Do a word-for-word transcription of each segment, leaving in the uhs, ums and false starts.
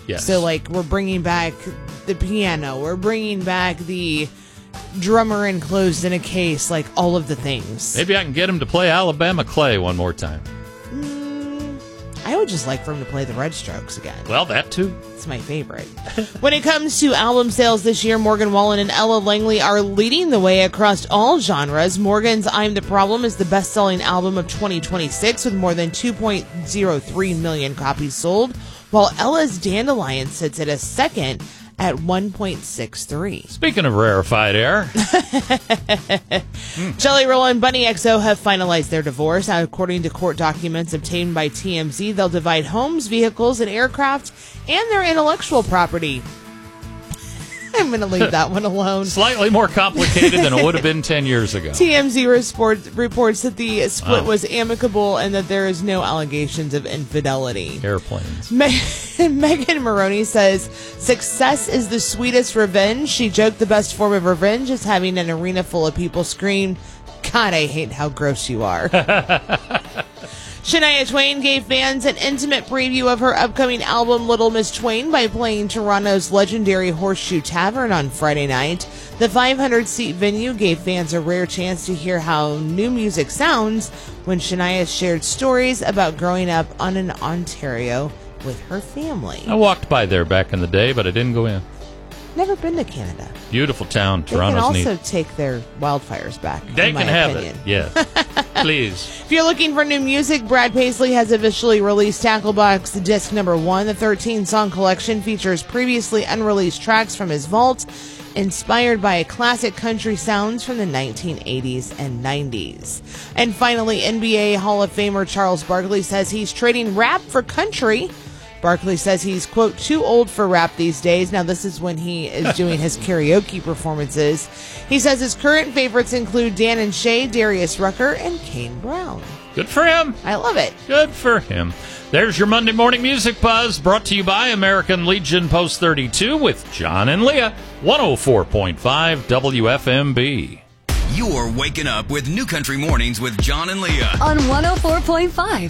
Yes. So, like, we're bringing back the piano. We're bringing back the drummer enclosed in a case, like, all of the things. Maybe I can get him to play Alabama Clay one more time. Mm, I would just like for him to play the Red Strokes again. Well, that too. It's my favorite. When it comes to album sales this year, Morgan Wallen and Ella Langley are leading the way across all genres. Morgan's I'm the Problem is the best-selling album of twenty twenty-six with more than two point oh three million copies sold, while Ella's Dandelion sits at a second at one point six three. Speaking of rarefied air. Jelly Roll and Bunny X O have finalized their divorce. According to court documents obtained by T M Z, they'll divide homes, vehicles, and aircraft and their intellectual property. I'm going to leave that one alone. Slightly more complicated than it would have been ten years ago. T M Z report, reports that the split Wow. was amicable and that there is no allegations of infidelity. Airplanes. Me- Megan Maroney says, success is the sweetest revenge. She joked the best form of revenge is having an arena full of people scream, God, I hate how gross you are. Shania Twain gave fans an intimate preview of her upcoming album Little Miss Twain by playing Toronto's legendary Horseshoe Tavern on Friday night. The five hundred seat venue gave fans a rare chance to hear how new music sounds when Shania shared stories about growing up on an Ontario with her family. I walked by there back in the day, but I didn't go in. Never been to Canada. Beautiful town. They Toronto's can also neat. take their wildfires back. They in can my have opinion. it. Yes. Please. If you're looking for new music, Brad Paisley has officially released Tacklebox Disc Number One. The thirteen-song collection features previously unreleased tracks from his vault, inspired by classic country sounds from the nineteen eighties and nineties. And finally, N B A Hall of Famer Charles Barkley says he's trading rap for country. Barkley says he's, quote, too old for rap these days. Now, this is when he is doing his karaoke performances. He says his current favorites include Dan and Shay, Darius Rucker, and Kane Brown. Good for him. I love it. Good for him. There's your Monday Morning Music Buzz, brought to you by American Legion Post thirty-two with John and Leah, one oh four point five W F M B. You're waking up with New Country Mornings with John and Leah on one oh four point five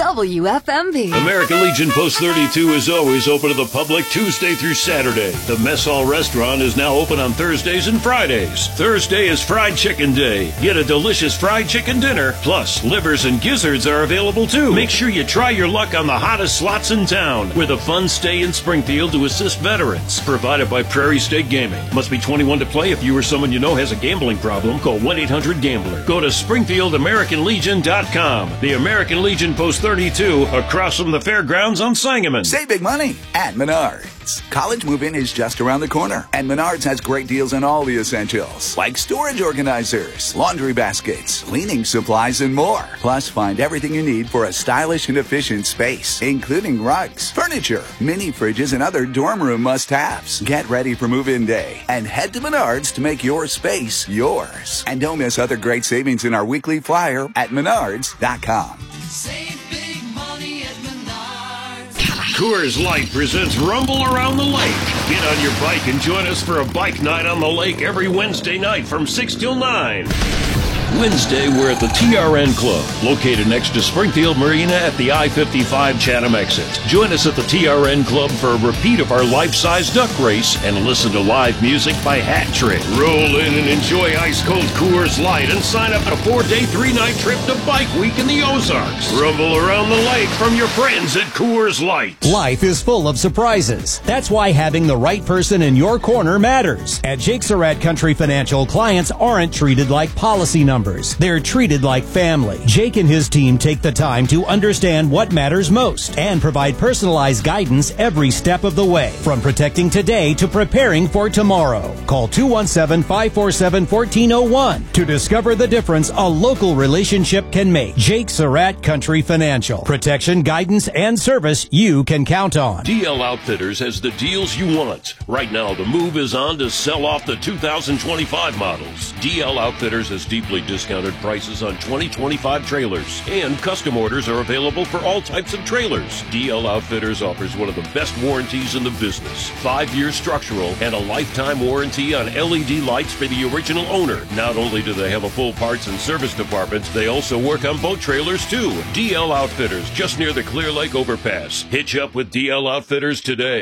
W F M B. American Legion Post thirty-two is always open to the public Tuesday through Saturday. The Mess Hall Restaurant is now open on Thursdays and Fridays. Thursday is Fried Chicken Day. Get a delicious fried chicken dinner. Plus, livers and gizzards are available too. Make sure you try your luck on the hottest slots in town with a fun stay in Springfield to assist veterans. Provided by Prairie State Gaming. Must be twenty-one to play. If you or someone you know has a gambling problem, call one eight hundred gambler. Go to Springfield American Legion dot com. The American Legion Post thirty-two across from the fairgrounds on Sangamon. Save big money at Menards. College move-in is just around the corner, and Menards has great deals on all the essentials, like storage organizers, laundry baskets, cleaning supplies, and more. Plus, find everything you need for a stylish and efficient space, including rugs, furniture, mini fridges, and other dorm room must-haves. Get ready for move-in day and head to Menards to make your space yours. And don't miss other great savings in our weekly flyer at Menards dot com. Save big money at Menards. Coors Light presents Rumble Around the Lake. Get on your bike and join us for a bike night on the lake every Wednesday night from six till nine. Wednesday, we're at the T R N Club, located next to Springfield Marina at the I fifty-five Chatham exit. Join us at the T R N Club for a repeat of our life-size duck race and listen to live music by Hat Trick. Roll in and enjoy ice-cold Coors Light and sign up for a four-day, three-night trip to Bike Week in the Ozarks. Rumble around the lake from your friends at Coors Light. Life is full of surprises. That's why having the right person in your corner matters. At Jake Surratt Country Financial, clients aren't treated like policy numbers. They're treated like family. Jake and his team take the time to understand what matters most and provide personalized guidance every step of the way, from protecting today to preparing for tomorrow. Call two one seven, five four seven, one four zero one to discover the difference a local relationship can make. Jake Surratt Country Financial. Protection, guidance, and service you can count on. D L Outfitters has the deals you want. Right now, the move is on to sell off the two thousand twenty-five models. D L Outfitters has deeply discounted prices on twenty twenty-five trailers, and custom orders are available for all types of trailers. D L Outfitters offers one of the best warranties in the business. Five-year structural and a lifetime warranty on L E D lights for the original owner. Not only do they have a full parts and service department, they also work on boat trailers too. D L Outfitters, just near the Clear Lake overpass. Hitch up with D L Outfitters today.